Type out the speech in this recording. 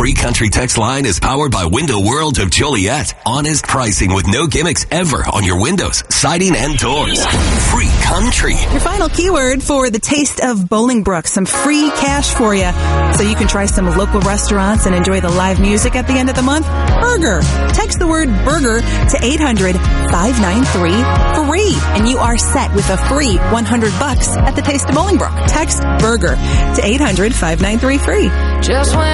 Free Country text line is powered by Window World of Joliet. Honest pricing with no gimmicks ever on your windows, siding, and doors. Free Country. Your final keyword for the taste of Bolingbrook. Some free cash for you so you can try some local restaurants and enjoy the live music at the end of the month. Burger. Text the word burger to 800-593-FREE and you are set with a free $100 at the Taste of Bolingbrook. Text burger to 800-593-FREE. Just when